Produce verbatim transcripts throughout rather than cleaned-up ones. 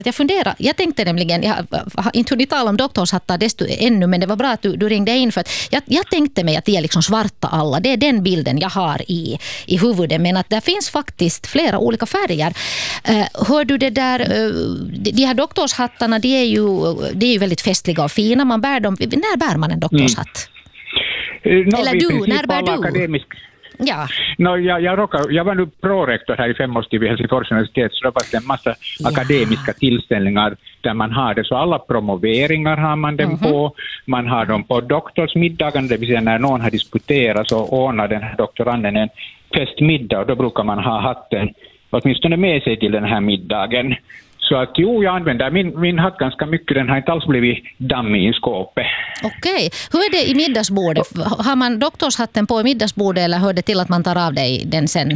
Jag funderar, jag tänkte nämligen, jag har inte hunnit tala om doktorshattar desto ännu, men det var bra att du, du ringde in för att jag, jag tänkte mig att de är liksom svarta alla. Det är den bilden jag har i, i huvudet, men att det finns faktiskt flera olika färger. Uh, hör du det där, uh, de, de här doktorshattarna, de är, ju, de är ju väldigt festliga och fina. Man bär dem, när bär man en doktorshatt? Mm. No, Eller du, när bär du? Akademisk... Ja. No, jag, jag, råkar, jag var nu prorektor här i fem års tid vid Helsingfors universitet, så det var en massa ja. akademiska tillställningar där man har det. Så alla promoveringar har man den mm-hmm. på. Man har dem på doktorsmiddagen, det vill säga när någon har disputerat så ordnar den här doktoranden en festmiddag och då brukar man ha hatten åtminstone med sig till den här middagen. Så att jo, jag använder min, min hatt ganska mycket, den har inte alls blivit dammig i skåpet. Okej, hur är det i middagsbordet? Har man doktorshatten på i middagsbordet eller hör det till att man tar av dig den sen?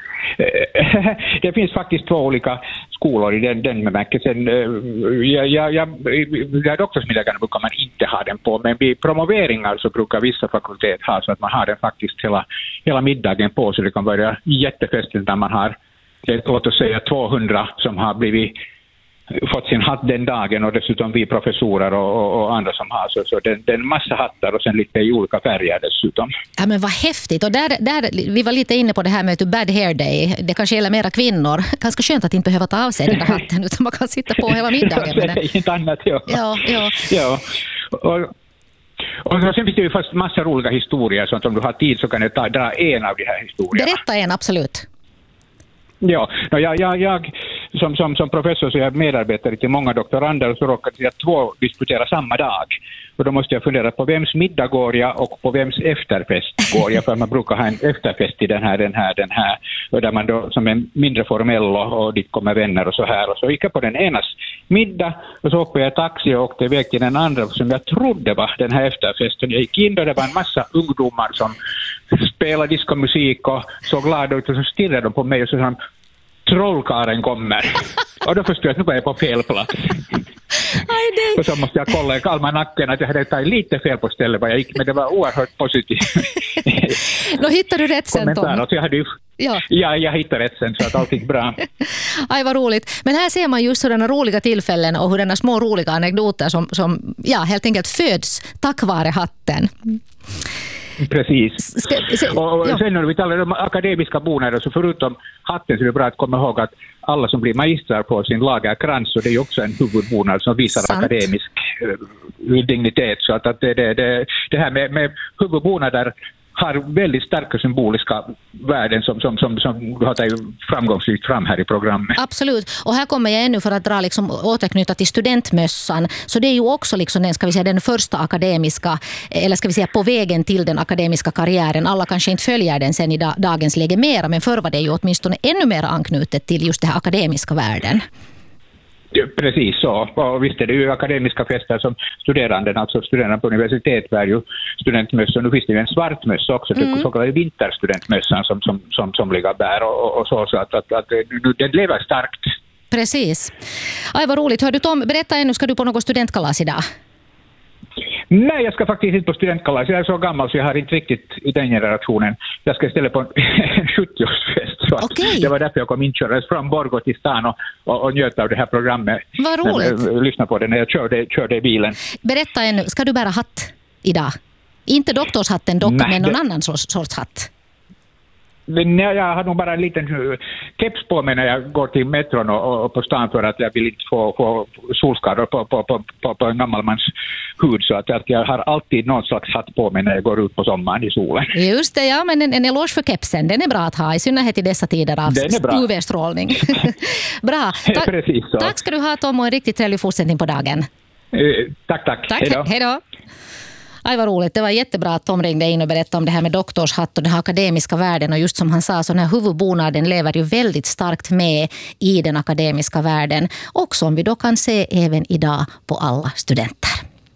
Det finns faktiskt två olika skolor i den, den bemärkelsen. Ja, ja, ja, ja, doktorsmiddagarna brukar man inte ha den på, men vid promoveringar så brukar vissa fakultet ha så att man har den faktiskt hela, hela middagen på, så det kan vara jättefestligt när man har, låt oss säga, tvåhundra som har blivit fått sin hatt den dagen och dessutom vi professorer och, och, och andra som har så, så det, det är en massa hattar och sen lite i olika färger dessutom. Ja, men vad häftigt, och där, där, vi var lite inne på det här med ett bad hair day, det kanske gäller mera kvinnor, ganska skönt att inte behöva ta av sig den där hatten utan man kan sitta på hela middagen med den. Det är inte annat, ja. Ja, ja. ja. Och, och sen finns det ju fast massa roliga historier, så att om du har tid så kan jag ta, dra en av de här historierna. Berätta en, absolut. Ja, jag, jag, jag som, som, som professor så är jag medarbetare till många doktorander och så råkade jag två disputera samma dag. Och då måste jag fundera på vems middag går jag och på vems efterfest går jag, för man brukar ha en efterfest i den här, den här, den här, och där man då som är mindre formell och, och dit kommer vänner och så här. Och så gick jag på den enas middag och så hoppade jag taxi och åkte iväg till den andra som jag trodde var den här efterfesten. Jag gick in och det var en massa ungdomar som spelade diskomusik och så glada ut och så stirrade de på mig och så sa trollkaren kommer. Och då förstod jag att nu var jag på fel plats. Aj, och så måste jag kolla i almanacken att jag hade tagit lite fel på stället var jag gick, men det var oerhört positivt. Då hittar du rätt sen, Tom. Alltså, jag hade ju, ja. ja, jag hittade rätt sen så att allt gick bra. Aj, vad roligt. Men här ser man just sådana roliga tillfällen och hur den små roliga anekdoter som, som ja, helt enkelt föds tack vare hatten. Precis. Ska, så, och, och ja. sen när vi talar om akademiska bonader så förutom hatten så är det bra att komma ihåg att alla som blir magistrar på sin lagerkrans, så det är ju också en huvudbonad som visar Sant. akademisk uh, dignitet. Så att, att det, det, det, det här med, med huvudbonader har väldigt starka symboliska värden som, som, som, som du har tagit framgångsrikt fram här i programmet. Absolut. Och här kommer jag ännu för att dra liksom, återknyta till studentmössan. Så det är ju också liksom den, ska vi säga, den första akademiska, eller ska vi säga på vägen till den akademiska karriären. Alla kanske inte följer den sen i da, dagens läge mera, men förr var det ju åtminstone ännu mer anknutet till just det här akademiska världen. Precis så. Och visst är det ju akademiska fester som studerande, alltså studerande på universitet var ju studentmössa. Nu finns det ju en svart mössa också, mm. så kallade vinterstudentmössan som, som, som somliga bär och, och så, så att, att, att den lever starkt. Precis. Aj, vad roligt. Hör du Tom, berätta ännu, ska du på något studentkalas idag? Nej, jag ska faktiskt inte på studentkalas. Jag är så gammal så jag har inte riktigt i den generationen. Jag ska istället på en sjuttioårsfest. Så okay. Det var därför jag kom inköras från Borgå till stan och, och, och njöt av det här programmet. Vad roligt. Lyssna på det när jag körde, körde i bilen. Berätta ännu, ska du bära hatt idag? Inte doktorshatten dock, Nej, men någon det... annan sorts, sorts hatt. Men jag har nog bara en liten keps på mig när jag går till metron och, och på stan för att jag vill inte få, få solskador på, på, på, på, på en gammalmans hud, så att, att jag har alltid någon slags hatt på mig när jag går ut på sommaren i solen. Just det, ja, men en, en eloge för kepsen, den är bra att ha i synnerhet i dessa tider av U V-strålning. Bra, Ta- Precis så. Tack ska du ha Tom och en riktigt trevlig fortsättning på dagen. Eh, tack, tack. Tack, hej då. Hej då. Aj, vad roligt. Det var jättebra att Tom ringde in och berättade om det här med doktorshatt och den här akademiska världen. Och just som han sa, så den här huvudbonaden lever ju väldigt starkt med i den akademiska världen. Och som vi då kan se även idag på alla studenter.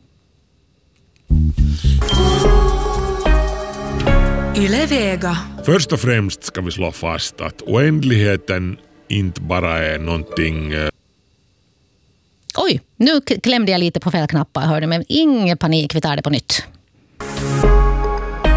Yle Vega. Först och främst ska vi slå fast att oändligheten inte bara är någonting... Oj, nu klämde jag lite på fel knappar, hörde, men ingen panik, vi tar det på nytt.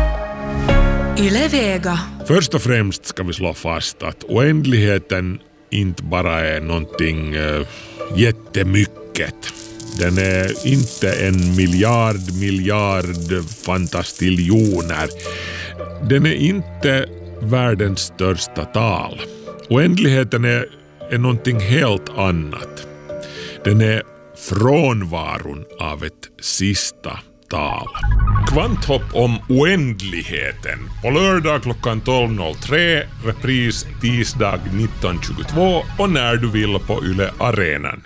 Yle Vega. Först och främst ska vi slå fast att oändligheten inte bara är någonting uh, jättemycket. Den är inte en miljard, miljard fantastiljoner. Den är inte världens största tal. Oändligheten är, är någonting helt annat. Den är frånvaron av ett sista tal. Kvanthopp om oändligheten. På lördag klockan tolv noll tre, repris tisdag nitton tjugotvå och när du vill på Yle Arenan.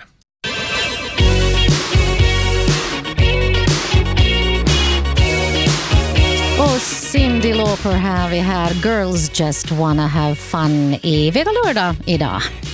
Och Cyndi Lauper har vi här. Girls just wanna have fun i Vega lördag idag.